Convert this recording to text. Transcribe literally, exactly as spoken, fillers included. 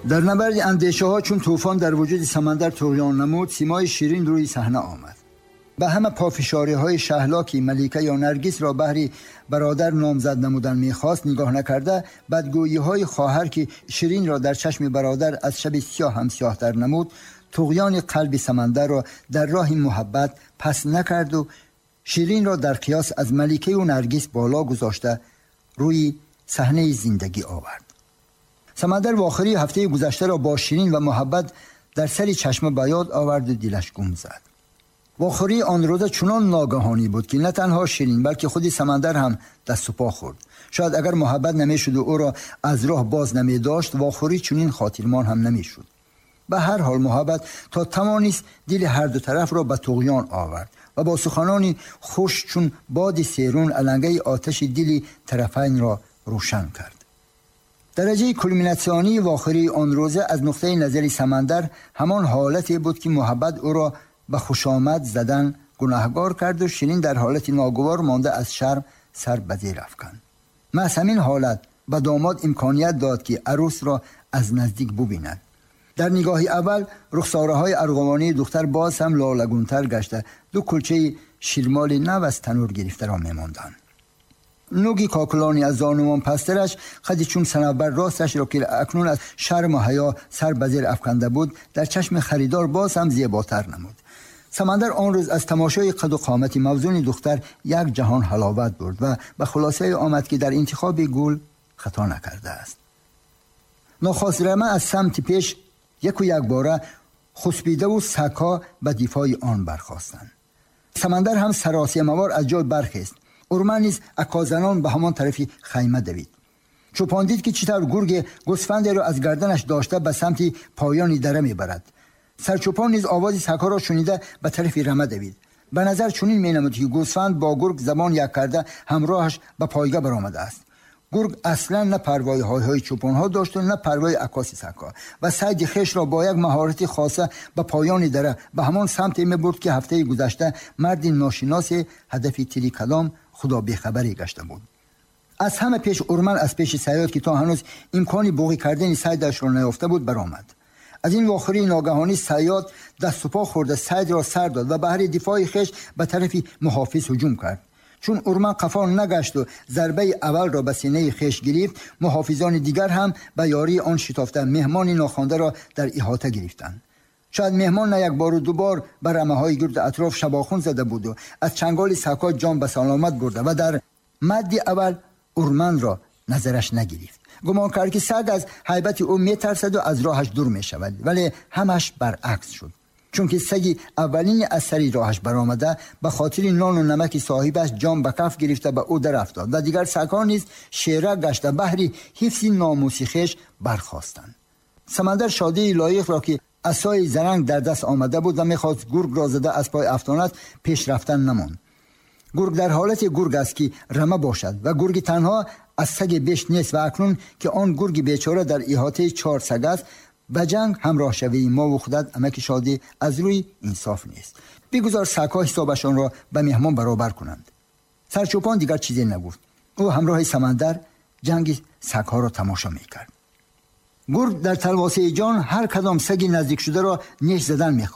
در نبرد اندیشه ها چون طوفان در وجود سمندر طغیان نمود، سیمای شیرین روی صحنه آمد. به همه پافشاری های شهلاکی ملیکه یا نرگس را بهری برادر نامزد نمودن میخواست نگاه نکرده، بدگویی های خواهر که شیرین را در چشم برادر از شب سیاه هم سیاه تر نمود، طغیان قلب سمندر را در راه محبت پس نکرد و شیرین را در قیاس از ملیکه و نرگس بالا گذاشته روی صحنه زندگی آورد. سمندر واخری هفته گذشته را با شیرین و محبت در سر چشمه به یاد آورد و دلش گم زد. واخری آن روز چنان ناگهانی بود که نه تنها شیرین بلکه خودی سمندر هم دست و پا خورد. شاید اگر محبت نمیشد و او را از راه باز نمی داشت، واخری چنین خاطرمان هم نمیشد. به هر حال محبت تا توانست دل هر دو طرف را به طغیان آورد و با سخنانی خوش چون باد سیرون علنگه آتش دل طرفین را روشن کرد. درجه کلمیناسیونی واخری آن روزه از نقطه نظر سمندر همان حالتی بود که محبت او را به خوشامد زدن گناهگار کرد و شیرین در حالت ناگوار مانده از شرم سر به زیر افکند. محض همین حالت به داماد امکانیت داد که عروس را از نزدیک ببیند. در نگاهی اول رخساره های ارغوانی دختر باز هم لالگونتر گشته دو کلچه شیرمال نو از تنور گرفته را میماندند. نوگی کاکلانی از زانوان پسترش خدی چون صنوبر راستش را که اکنون از شرم و حیا سر به زیر افکنده بود در چشم خریدار باز هم زیباتر نمود. سمندر آن روز از تماشای قد و قامت موزون دختر یک جهان حلاوت برد و به خلاصه آمد که در انتخاب گل خطا نکرده است. نخست رمه از سمت پیش یک و یک باره خسبیده و سکا به دفاع آن برخاستند. سمندر هم سراسی موار از جای برخیست. ارمن نیز اکازنان به همان طرفی خیمه دوید. چوپان دید که چطور گرگ گوسفندی را از گردنش داشته به سمت پایان دره میبرد. سرچوپان نیز آواز سکا را شنیده به طرف رمه دوید. به نظر چنین مینمود که گوسفند با گرگ زبان یک کرده همراهش به پایگاه برآمده است. گرگ اصلا نه پروای های های چوپان ها داشت و نه پروای عکاس سکا و سعی خیش را با یک مهارت خاصه به پایان دره به همان سمت میبرد که هفته گذشته مرد ناشناس هدف تیری کلام خدا بیخبری گشته بود. از همه پیش ارمن از پیش صیاد که تا هنوز امکانی بوقی کردن صیدش را نیافته بود برآمد. از این واخری ناگهانی صیاد دست و پا خورده صید را سر داد و بهر دفاع خیش به طرف محافظ هجوم کرد. چون ارمن قفا نگشت و ضربه اول را به سینه خیش گرفت، محافظان دیگر هم به یاری آن شتافته مهمان ناخوانده را در احاطه گرفتند. شاید مهمان نه یک بار و دو بار بر رمه های گرد اطراف شباخون زده بود و از چنگال سکا جان به سلامت برده و در مد اول ارمن را نظرش نگرفت. گمان کرد که سگ از هیبت او میترسد و از راهش دور می شود، ولی همش برعکس شد. چون که سگی اولین از سری راهش برآمده به خاطر نان و نمک صاحبش جان به کف گرفته به او در افتاد و دیگر سگ‌ها نیز شیره گشته بهری حفظ ناموس خویش برخاستند. سمندر شادی لایق را که عصای زرنگ در دست آمده بود و میخواست گرگ را زده از پای افشاند پیش رفتن نماند. گرگ در حالت گرگ است که رمه باشد و گرگ تنها از سگ بیش نیست و اکنون که آن گرگ بیچاره در احاطه چهار سگ است به جنگ همراه شوی ما و خودت امک شادی از روی انصاف نیست. بگذار سگ‌ها حسابشان را به مهمان برابر کنند. سرچوپان دیگر چیزی نگفت. او همراه سمندر جنگ سگ‌ها را تماشا میکرد. گرگ در تلواسه جان هر کدام سگی نزدیک شده را نیش زدن میخواست.